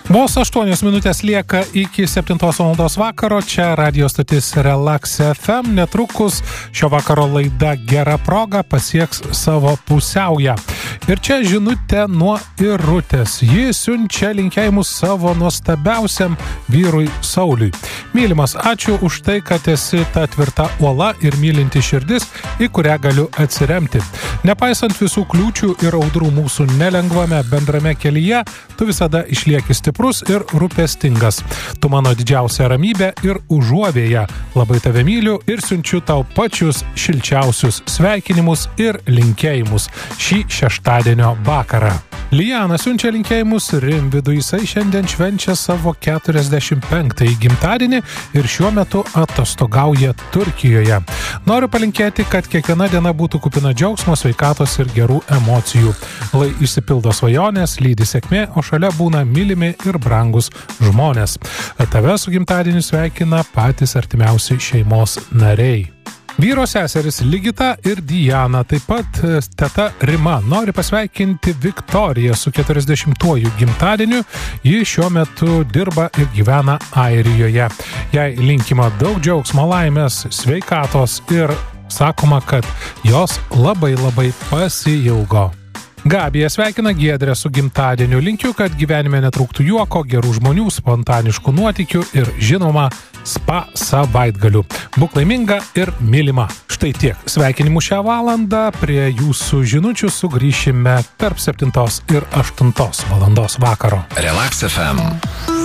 Vos 8 minutės lieka iki 7 valandos vakaro. Čia radio stotis Relax FM. Netrukus šio vakaro laida Gera proga pasieks savo pusiaują. Ir čia žinutė nuo Irutės. Ji siunčia linkėjimus savo nuostabiausiam vyrui Sauliui. Mylimas, ačiū už tai, kad esi ta tvirta uola ir mylinti širdis, į kurią galiu atsiremti. Nepaisant visų kliūčių ir audrų mūsų nelengvame bendrame kelyje, tu visada išlieki stiprus ir rūpestingas. Tu mano didžiausia ramybė ir užuovėja. Labai tave myliu ir siunčiu tau pačius šilčiausius sveikinimus ir linkėjimus šį šeštadienio vakarą. Lijana siunčia linkėjimus Rimvidui. Jisai šiandien švenčia savo 45-ąjį gimtadienį ir šiuo metu atostogauja Turkijoje. Noriu palinkėti, kad kiekviena diena būtų kupina džiaugsmo, sveikatos ir gerų emocijų. Lai išsipildo svajonės, lydi sėkmė, o šalia būna mylimi ir brangus žmonės. Tave su gimtadieniu sveikina patys artimiausi šeimos nariai. Vyro seseris Ligita ir Diana, taip pat teta Rima nori pasveikinti Viktoriją su 40-uoju gimtadieniu. Ji šiuo metu dirba ir gyvena Airijoje. Jai linkima daug džiaugsmo, laimės, sveikatos ir sakoma, kad jos labai pasiilgo. Gabija sveikina Giedrę su gimtadieniu. Linkiu, kad gyvenime netrūktų juoko, gerų žmonių, spontaniškų nuotykių ir, žinoma, spa savaitgalių. Būk laiminga ir mylima. Štai tiek sveikinimų šią valandą. Prie jūsų žinučių sugrįšime tarp 7 ir 8 valandos vakaro. Relax FM.